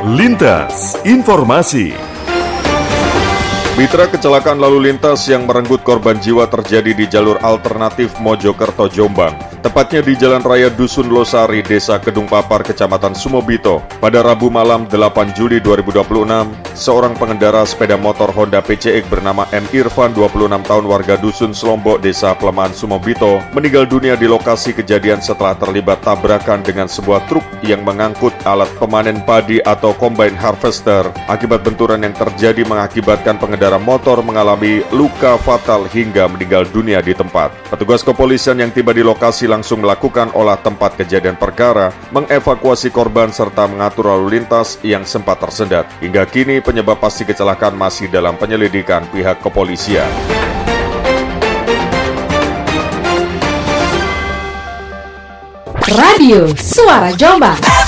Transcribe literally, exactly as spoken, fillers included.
Lintas Informasi. Mitra kecelakaan lalu lintas yang merenggut korban jiwa terjadi di jalur alternatif Mojokerto Jombang, tepatnya di Jalan Raya Dusun Losari, Desa Kedung Papar, Kecamatan Sumobito. Pada Rabu malam delapan Juli dua ribu dua puluh enam, seorang pengendara sepeda motor Honda P C X bernama M. Irfan, dua puluh enam tahun, warga Dusun Selombok, Desa Pelemahan Sumobito, meninggal dunia di lokasi kejadian setelah terlibat tabrakan dengan sebuah truk yang mengangkut alat pemanen padi atau combine harvester. Akibat benturan yang terjadi mengakibatkan pengendara motor mengalami luka fatal hingga meninggal dunia di tempat. Petugas kepolisian yang tiba di lokasi langsung melakukan olah tempat kejadian perkara, mengevakuasi korban serta mengatur lalu lintas yang sempat tersendat. Hingga kini penyebab pasti kecelakaan masih dalam penyelidikan pihak kepolisian. Radio Suara Jombang.